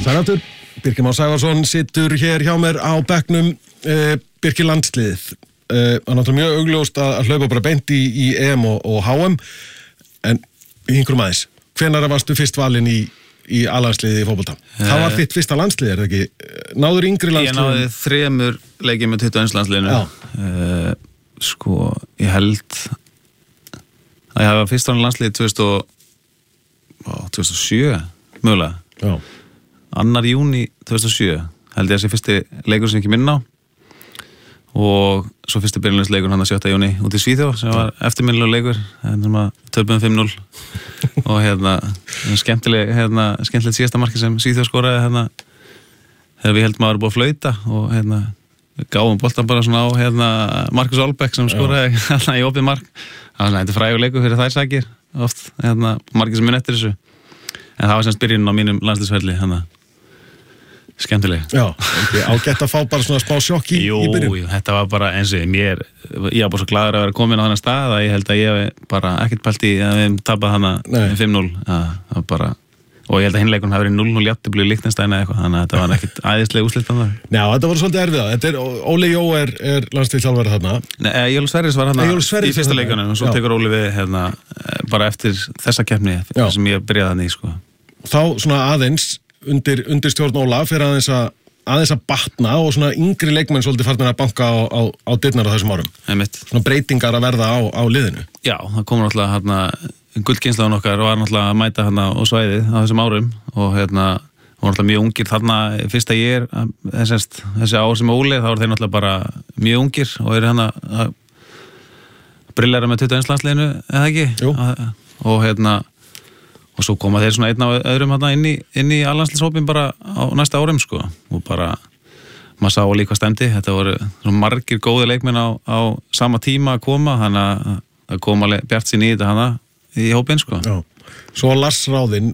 Sælaftur, Birkir Már Sævarsson situr hér hjá mér á bekknum. Birkir, landsliðið. Það er náttúrulega mjög augljóst að hlaupa bara beint í EM og HM, en einhverjum aðeins. Hvenær varstu fyrst valinn í A-landsliðið í fótbolta? Það var þitt fyrsta landslið, það ekki? Náður yngri landslið? Ég náði 3 leikið með 21 landsliðinu. Ég held að ég hafa fyrst á landsliðið 2007, mögulega. Já. 2. júní 2007 held ég að sé fyrsti leikur sem ég ekki minna á, og svo fyrsti byrjunarleikur hann 7. júní út í Svíþjóð sem var eftirminnilegur leikur sem að töpuðum 5-0 og skemmtilegt síðasta marki sem Svíþjóð skoraði þegar við heldum að vera búið að flauta og gáum boltan bara svona á Markus Olbeck sem skoraði í opið mark. Það var þetta frægur leikur fyrir þær sakir oft, margir sem minn eftir þessu, en það var semst byrjunin á mínum landsliðsferli skemmtileg. Já, ágætt að fá bara svona smá sjokk í byrjun. Jú, þetta var bara eins og ég var bara svo glaður að vera komin á þennan stað að ég held að ég bara ekkert pælt í að við tapað hana 5-0. Það var bara, og ég held að hinleikun hafi verið 0-0 jafntefli í Liechtenstein eða eitthvað, þannig að þetta var ekkert æðislega úrslit þannig. Já, þetta var svolítið erfið. Þetta Óli Jó er landsliðsþjálfari þarna. Nei, Jóli Sverris var þarna í fyrsta leikunum og svo tekur Óli við bara eftir þessa keppni sem ég byrjaði þarna í, sko. Þá svona aðeins undir stjórn Óla fyrir aðeins að batna og svona yngri leikmenn svolítið farnir að banka á dyrnar á þessum árum. Einmitt. Svona breytingar að verða á liðinu. Já, það kom náttúrulega gullkynslaðun okkar var náttúrulega að mæta á svæðið á þessum árum og var náttúrulega mjög ungir þarna fyrst að ég þessi ár sem Óli, þá voru þeir náttúrulega bara mjög ungir og eru að brillera með 21 landsliðinu, eða ekki? Jú. Og svo koma þeir svona einn á öðrum inn í A-landslishópin bara á næsta árum, sko, og bara maður sá líka stemdi, þetta voru svona margir góði leikmenn á sama tíma að koma, þannig að það kom alveg bjart sín í þetta í hópin, sko. Já. Svo Lars ráðinn,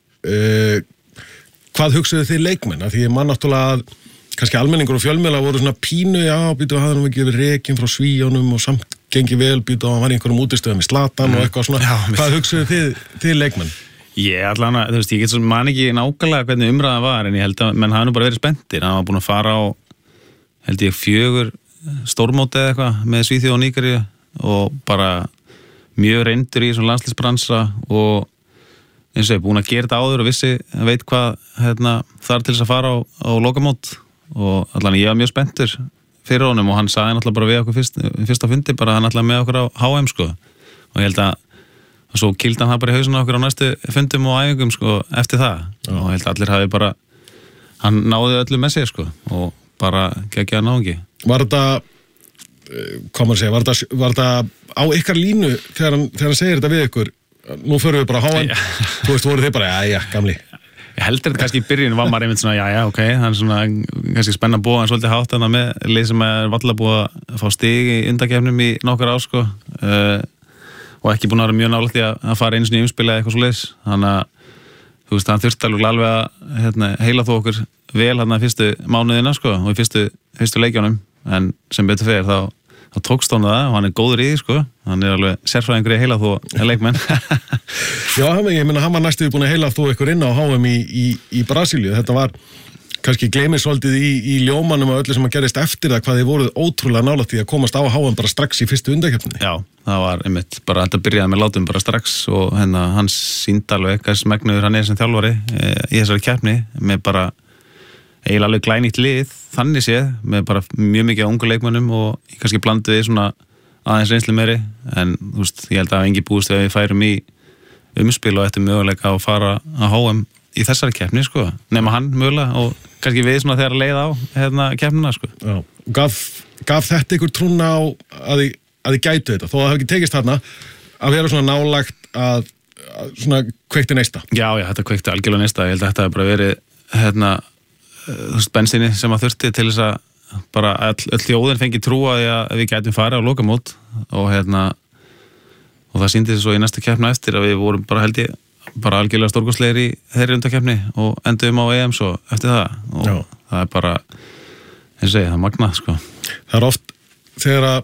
hvað hugsaðu þið leikmenn? Því ég man náttúrulega að kannski almenningur og fjölmiðla voru svona pínu, býtu hafði hann ekki verið rekinn frá Svíjónum og samt gengi vel, býtu hann var í einhverjum útistöðum í Zlatan og eitthvað svona. Hvað hugsaðu þið leikmenn? Ég get svo man ekki nákvæmlega hvernig umræðan var, en ég held að menn hafa nú bara verið spenntir. Hann var búin að fara á, held ég, 4 stórmóti eða eitthvað með Svíþjóð og Nígeríu og bara mjög reyndur í svona landsliðsbransa og eins og ég búin að gera þetta áður og veit hvað þar til þess að fara á lokamót, og allan ég var mjög spenntur fyrir honum og hann sagði náttúrulega bara við okkur fyrst á fundi, bara hann náttúrulega með okkur á HM, sko, og ég held að og svo kýldi hann það bara í hausinu okkur á næstu fundum og æfingum, sko, eftir það. Og ég held að allir hafi bara, hann náði öllu með sér, sko, og bara geggjaði náungi. Var þetta, hvað maður segja, var þetta á ykkar línu þegar hann segir þetta við ykkur, nú förum við bara á HM, þú veist, voru þið bara, já, gamli. Ég heldur þetta kannski í byrjun var maður einmitt svona, já, ok, hann er svona kannski spenna að búa hann svolítið hátt þarna með lið sem er varla búið að fá stig í undankeppnum í nokkur ár, sko, og ekki búin að vera mjög nálægt í að fara einu sinni í umspil eða eitthvað svo leiðis, þannig að þú veist, hann þurfti alveg að heila þó okkur vel fyrstu mánuðina, sko, og í fyrstu leikjónum, en sem betur fyrir þá tókst hann það og hann er góður í því, sko, hann er alveg sérfræðingur í heila þó leikmenn. Já, ég meina, hann var næstuði búin að heila þó ykkur inn á HM í Brasilíu. Þetta var kannski gleymið svolítið í ljómanum og öllu sem að gerist eftir það, hvað þið voruð ótrúlega nálægt í að komast á HM bara strax í fyrstu undankeppninni. Já, það var einmitt, bara þetta byrjaði með látum bara strax og hann sýndi alveg hvers megnuður hann er sem þjálfari í þessari keppni með bara eiginlega alveg glænýtt lið, þannig séð, með bara mjög mikið á ungu leikmönnum og kannski blanduði svona aðeins reynslu meiri, en þú veist, ég held að engi búist ef við færum í umspil og eftir möguleika að fara að HM í þessari keppni, sko, nema hann mögulega og kannski við svona þegar að leiða á keppnina, sko. Já, gaf þetta ykkur trúna á að þið gætu þetta, þó að það hefði ekki tekist þarna að vera svona nálægt að svona kveikti neista? Já, þetta kveikti algjörlega neista, ég held að þetta hefði bara verið þú veist, bensinni sem að þurfti til þess að bara öll þjóðin fengi trú að við gætum farið á lokamót og það sýndi svo í næsta keppna eftir að við vorum bara held ég bara algjörlega stórkostlegir í þeirri undankeppni og endum á EM svo eftir það og það er bara, eins og segja, það er magnað, sko. Það er oft þegar að